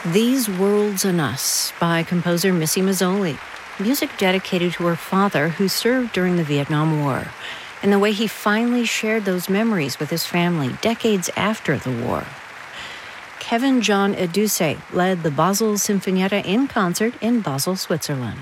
These Worlds and Us by composer Missy Mazzoli. Music dedicated to her father, who served during the Vietnam War, and the way he finally shared those memories with his family decades after the war. Kevin John Eduse led the Basel Sinfonietta in concert in Basel, Switzerland.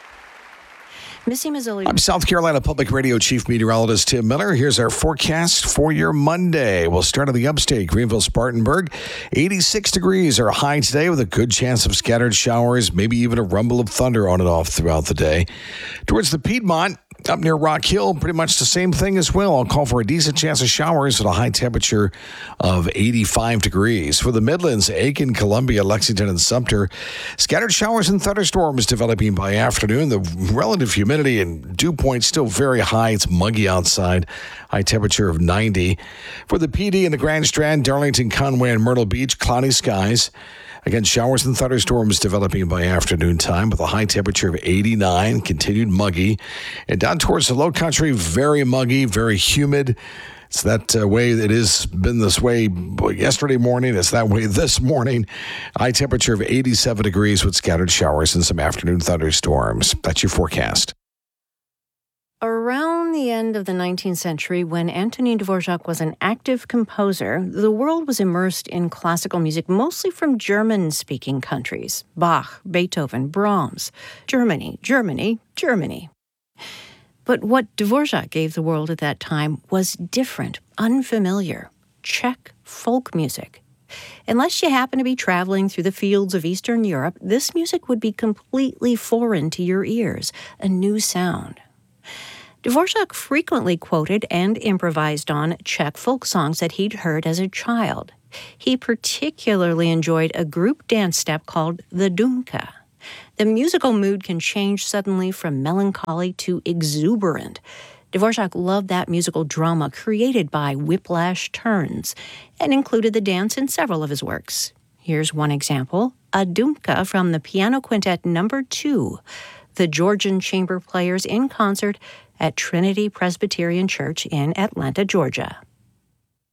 Missy Mazzoli. I'm South Carolina Public Radio Chief Meteorologist Tim Miller. Here's our forecast for your Monday. We'll start at the upstate, Greenville, Spartanburg. 86 degrees are high today with a good chance of scattered showers, maybe even a rumble of thunder on and off throughout the day. Towards the Piedmont, up near Rock Hill, pretty much the same thing as well. I'll call for a decent chance of showers at a high temperature of 85 degrees. For the Midlands, Aiken, Columbia, Lexington, and Sumter, scattered showers and thunderstorms developing by afternoon. The relative humidity and dew point still very high. It's muggy outside. High temperature of 90. For the PD in the Grand Strand, Darlington, Conway, and Myrtle Beach, cloudy skies. Again, showers and thunderstorms developing by afternoon time with a high temperature of 89, continued muggy. And down towards the low country, very muggy, very humid. It's that way it has been this way yesterday morning. It's that way this morning. High temperature of 87 degrees with scattered showers and some afternoon thunderstorms. That's your forecast. Around the end of the 19th century, when Antonin Dvorak was an active composer, the world was immersed in classical music, mostly from German-speaking countries. Bach, Beethoven, Brahms. Germany, Germany, Germany. But what Dvorak gave the world at that time was different, unfamiliar. Czech folk music. Unless you happen to be traveling through the fields of Eastern Europe, this music would be completely foreign to your ears, a new sound. Dvorak frequently quoted and improvised on Czech folk songs that he'd heard as a child. He particularly enjoyed a group dance step called the Dumka. The musical mood can change suddenly from melancholy to exuberant. Dvorak loved that musical drama created by whiplash turns and included the dance in several of his works. Here's one example, a Dumka from the Piano Quintet No. 2, the Georgian chamber players in concert at Trinity Presbyterian Church in Atlanta, Georgia.